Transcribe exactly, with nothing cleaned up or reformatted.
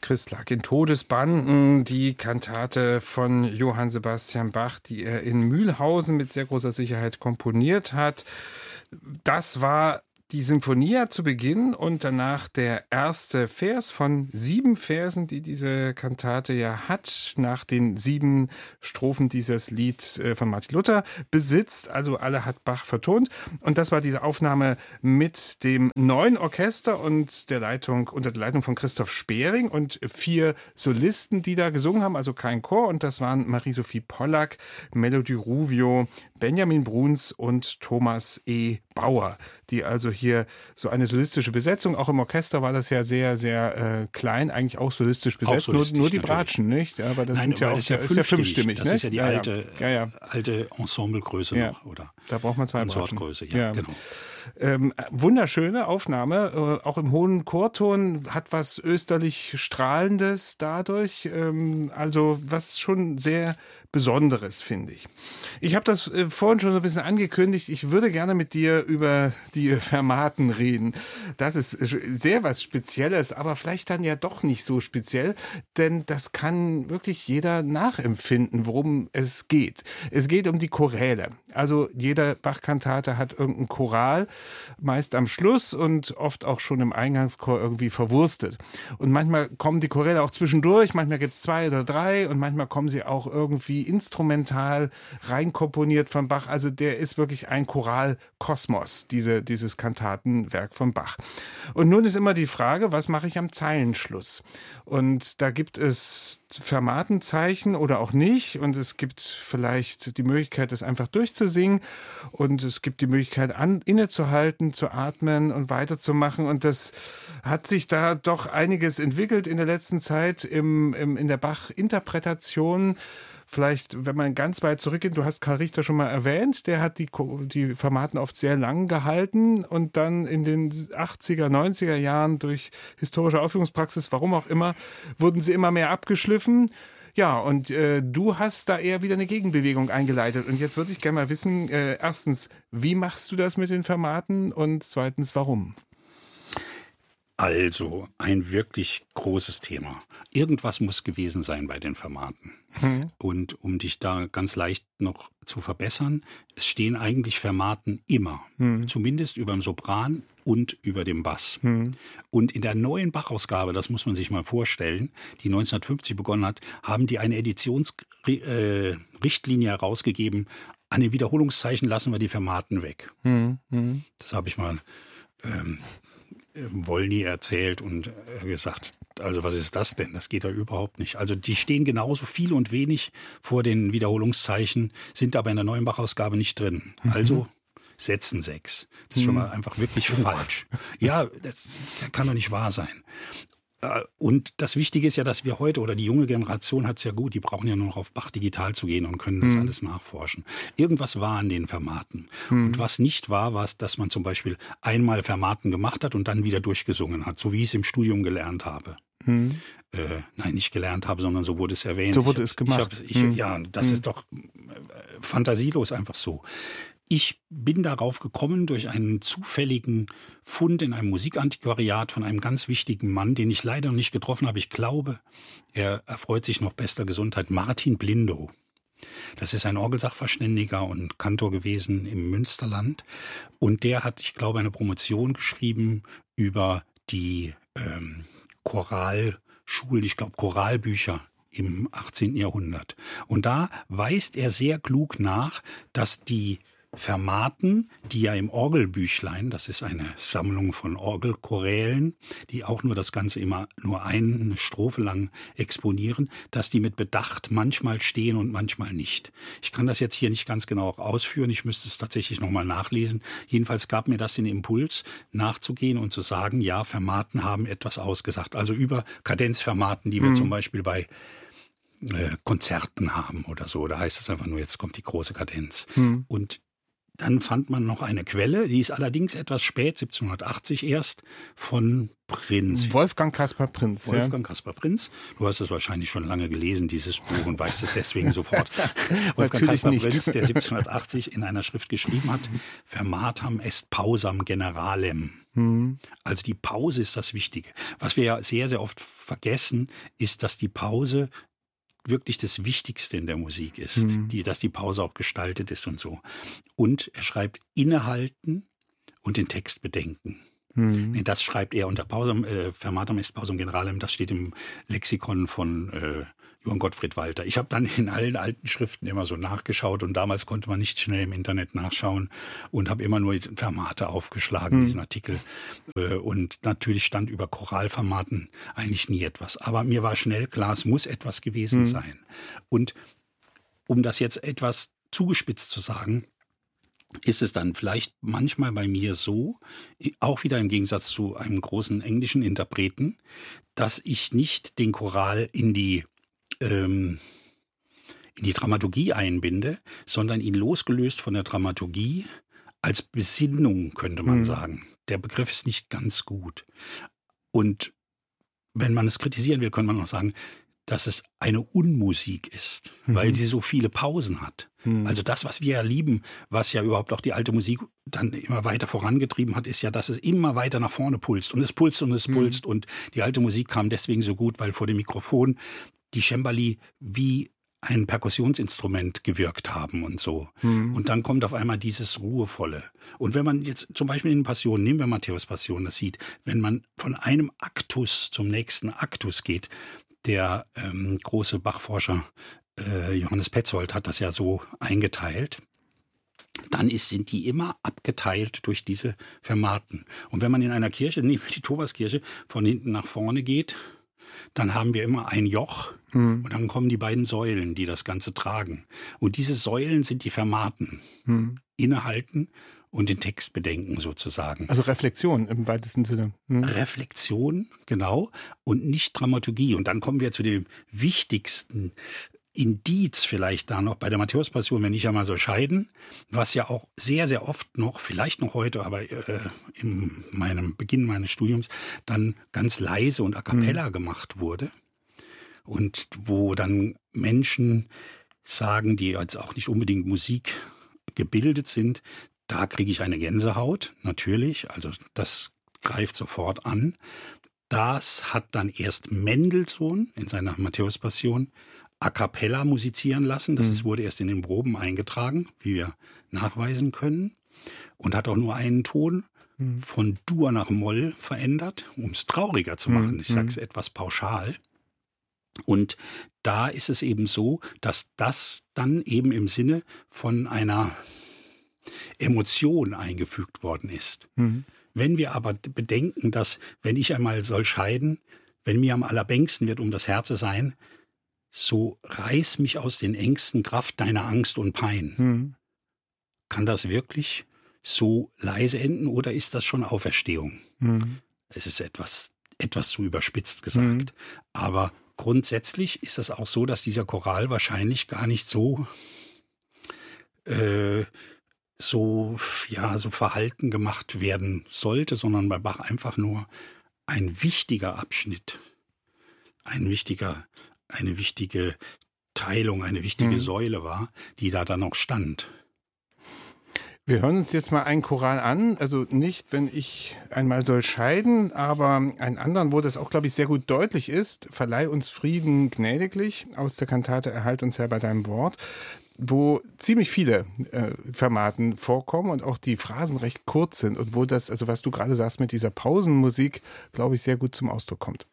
Christ lag in Todesbanden, die Kantate von Johann Sebastian Bach, die er in Mühlhausen mit sehr großer Sicherheit komponiert hat. Das war die Sinfonia zu Beginn und danach der erste Vers von sieben Versen, die diese Kantate ja hat, nach den sieben Strophen dieses Lieds von Martin Luther besitzt. Also alle hat Bach vertont. Und das war diese Aufnahme mit dem neuen Orchester und der Leitung, unter der Leitung von Christoph Spering und vier Solisten, die da gesungen haben, also kein Chor. Und das waren Marie-Sophie Pollack, Melody Ruvio, Benjamin Bruns und Thomas E. Bauer, die also hier so eine solistische Besetzung, auch im Orchester war das ja sehr, sehr äh, klein, eigentlich auch solistisch besetzt, auch solistisch, nur, nur die natürlich. Bratschen, nicht? Aber das Nein, sind ja auch, ist ja, ist ja fünfstimmig. Das ne? ist ja die ja, alte, ja. Ja, ja. alte Ensemblegröße ja. noch, oder? Da braucht man zwei Bratschen. Konsortgröße, ja, ja. genau. Ähm, wunderschöne Aufnahme, äh, auch im hohen Chorton, hat was österlich Strahlendes dadurch, ähm, also was schon sehr Besonderes, finde ich. Ich habe das äh, vorhin schon so ein bisschen angekündigt, ich würde gerne mit dir über die Fermaten reden. Das ist sehr was Spezielles, aber vielleicht dann ja doch nicht so speziell, denn das kann wirklich jeder nachempfinden, worum es geht. Es geht um die Choräle. Also jeder Bach-Kantate hat irgendein Choral, meist am Schluss und oft auch schon im Eingangschor irgendwie verwurstet. Und manchmal kommen die Choräle auch zwischendurch, manchmal gibt es zwei oder drei und manchmal kommen sie auch irgendwie instrumental reinkomponiert von Bach. Also der ist wirklich ein Choralkosmos, diese, dieses Kantatenwerk von Bach. Und nun ist immer die Frage, was mache ich am Zeilenschluss? Und da gibt es Fermatenzeichen oder auch nicht und es gibt vielleicht die Möglichkeit, das einfach durchzusingen und es gibt die Möglichkeit, an, innezuhalten, zu atmen und weiterzumachen und das hat sich da doch einiges entwickelt in der letzten Zeit im, im, in der Bach-Interpretation. Vielleicht, wenn man ganz weit zurückgeht, du hast Karl Richter schon mal erwähnt, der hat die, die Fermaten oft sehr lang gehalten und dann in den achtziger, neunziger Jahren durch historische Aufführungspraxis, warum auch immer, wurden sie immer mehr abgeschliffen. Ja, und äh, du hast da eher wieder eine Gegenbewegung eingeleitet. Und jetzt würde ich gerne mal wissen, äh, erstens, wie machst du das mit den Fermaten und zweitens, warum? Also, ein wirklich großes Thema. Irgendwas muss gewesen sein bei den Fermaten. Hm. Und um dich da ganz leicht noch zu verbessern, es stehen eigentlich Fermaten immer. Hm. Zumindest über dem Sopran und über dem Bass. Hm. Und in der neuen Bach-Ausgabe, das muss man sich mal vorstellen, die neunzehnhundertfünfzig begonnen hat, haben die eine Editionsrichtlinie äh, herausgegeben, an den Wiederholungszeichen lassen wir die Fermaten weg. Hm. Hm. Das habe ich mal ähm, Wolny erzählt und gesagt, also was ist das denn? Das geht ja überhaupt nicht. Also die stehen genauso viel und wenig vor den Wiederholungszeichen, sind aber in der neuen Bach-Ausgabe nicht drin. Mhm. Also setzen sechs. Das ist schon mal einfach wirklich falsch. Ja, das kann doch nicht wahr sein. Und das Wichtige ist ja, dass wir heute, oder die junge Generation hat es ja gut, die brauchen ja nur noch auf Bach digital zu gehen und können das hm. alles nachforschen. Irgendwas war an den Fermaten. Hm. Und was nicht war, war, dass man zum Beispiel einmal Fermaten gemacht hat und dann wieder durchgesungen hat, so wie ich es im Studium gelernt habe. Hm. Äh, nein, nicht gelernt habe, sondern so wurde es erwähnt. So wurde ich, es gemacht. Ich hab, ich, hm. Ja, das hm. ist doch äh, fantasielos einfach so. Ich bin darauf gekommen durch einen zufälligen Fund in einem Musikantiquariat von einem ganz wichtigen Mann, den ich leider noch nicht getroffen habe. Ich glaube, er erfreut sich noch bester Gesundheit. Martin Blindow. Das ist ein Orgelsachverständiger und Kantor gewesen im Münsterland. Und der hat, ich glaube, eine Promotion geschrieben über die ähm, Choralschulen, ich glaube Choralbücher im achtzehnten Jahrhundert. Und da weist er sehr klug nach, dass die Fermaten, die ja im Orgelbüchlein, das ist eine Sammlung von Orgelchorälen, die auch nur das Ganze immer nur eine Strophe lang exponieren, dass die mit Bedacht manchmal stehen und manchmal nicht. Ich kann das jetzt hier nicht ganz genau auch ausführen, ich müsste es tatsächlich nochmal nachlesen. Jedenfalls gab mir das den Impuls, nachzugehen und zu sagen, ja, Fermaten haben etwas ausgesagt. Also über Kadenzfermaten, die wir mhm. zum Beispiel bei äh, Konzerten haben oder so. Da heißt es einfach nur, jetzt kommt die große Kadenz. Mhm. Und dann fand man noch eine Quelle, die ist allerdings etwas spät, siebzehnhundertachtzig erst, von Prinz. Wolfgang Caspar Prinz. Wolfgang ja. Caspar Prinz. Du hast es wahrscheinlich schon lange gelesen, dieses Buch, und weißt es deswegen sofort. Wolfgang Caspar Prinz, der siebzehnhundertachtzig in einer Schrift geschrieben hat, Fermatam est pausam generalem. Mhm. Also die Pause ist das Wichtige. Was wir ja sehr, sehr oft vergessen, ist, dass die Pause wirklich das Wichtigste in der Musik ist, mhm. die, dass die Pause auch gestaltet ist und so. Und er schreibt innehalten und den Text bedenken. Mhm. Nee, das schreibt er unter Pausam, äh, Fermatam est pausam generalem, das steht im Lexikon von äh, Johann Gottfried Walther. Ich habe dann in allen alten Schriften immer so nachgeschaut und damals konnte man nicht schnell im Internet nachschauen und habe immer nur Fermate aufgeschlagen, mhm. diesen Artikel. Äh, und natürlich stand über Choralfermaten eigentlich nie etwas. Aber mir war schnell klar, es muss etwas gewesen mhm. sein. Und um das jetzt etwas zugespitzt zu sagen, ist es dann vielleicht manchmal bei mir so, auch wieder im Gegensatz zu einem großen englischen Interpreten, dass ich nicht den Choral in die ähm, in die Dramaturgie einbinde, sondern ihn losgelöst von der Dramaturgie als Besinnung, könnte man mhm. sagen. Der Begriff ist nicht ganz gut. Und wenn man es kritisieren will, könnte man auch sagen, dass es eine Unmusik ist, mhm. weil sie so viele Pausen hat. Mhm. Also das, was wir ja lieben, was ja überhaupt auch die alte Musik dann immer weiter vorangetrieben hat, ist ja, dass es immer weiter nach vorne pulst. Und es pulst und es mhm. pulst. Und die alte Musik kam deswegen so gut, weil vor dem Mikrofon die Cembali wie ein Perkussionsinstrument gewirkt haben und so. Mhm. Und dann kommt auf einmal dieses Ruhevolle. Und wenn man jetzt zum Beispiel in Passion, nehmen wir Matthäus Passion, das sieht, wenn man von einem Aktus zum nächsten Aktus geht, der ähm, große Bachforscher äh, Johannes Petzold hat das ja so eingeteilt, dann ist, sind die immer abgeteilt durch diese Fermaten. Und wenn man in einer Kirche, nehmen wir die Thomaskirche, von hinten nach vorne geht, dann haben wir immer ein Joch hm. und dann kommen die beiden Säulen, die das Ganze tragen. Und diese Säulen sind die Fermaten. Hm. Innehalten und den Text bedenken sozusagen. Also Reflexion im weitesten Sinne. Hm. Reflexion, genau, und nicht Dramaturgie. Und dann kommen wir zu dem wichtigsten Indiz vielleicht da noch bei der Matthäus-Passion, wenn ich einmal so scheiden, was ja auch sehr, sehr oft noch, vielleicht noch heute, aber äh, in meinem Beginn meines Studiums, dann ganz leise und a cappella mhm. gemacht wurde. Und wo dann Menschen sagen, die jetzt auch nicht unbedingt Musik gebildet sind, da kriege ich eine Gänsehaut, natürlich, also das greift sofort an. Das hat dann erst Mendelssohn in seiner Matthäus-Passion a cappella musizieren lassen. Das mhm. ist, wurde erst in den Proben eingetragen, wie wir nachweisen können. Und hat auch nur einen Ton mhm. von Dur nach Moll verändert, um es trauriger zu machen. Mhm. Ich sage es etwas pauschal. Und da ist es eben so, dass das dann eben im Sinne von einer Emotion eingefügt worden ist. Mhm. Wenn wir aber bedenken, dass, wenn ich einmal soll scheiden, wenn mir am allerbängsten wird um das Herze sein, so reiß mich aus den Ängsten, Kraft deiner Angst und Pein. Mhm. Kann das wirklich so leise enden oder ist das schon Auferstehung? Mhm. Es ist etwas, etwas zu überspitzt gesagt. Mhm. Aber grundsätzlich ist es auch so, dass dieser Choral wahrscheinlich gar nicht so, äh, so, ja, so verhalten gemacht werden sollte, sondern bei Bach einfach nur ein wichtiger Abschnitt, ein wichtiger eine wichtige Teilung, eine wichtige mhm. Säule war, die da dann noch stand. Wir hören uns jetzt mal einen Choral an, also nicht, wenn ich einmal soll scheiden, aber einen anderen, wo das auch, glaube ich, sehr gut deutlich ist, Verleih uns Frieden gnädiglich, aus der Kantate Erhalt uns Herr bei deinem Wort, wo ziemlich viele äh, Fermaten vorkommen und auch die Phrasen recht kurz sind und wo das, also was du gerade sagst mit dieser Pausenmusik, glaube ich, sehr gut zum Ausdruck kommt.